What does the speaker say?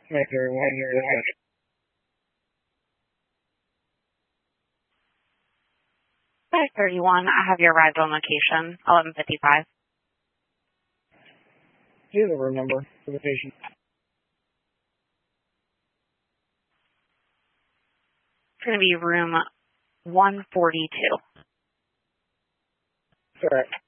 Make everyone here that. 531, I have your arrival location, 1155. Do you have the room number for the patient? It's going to be room 142. Correct.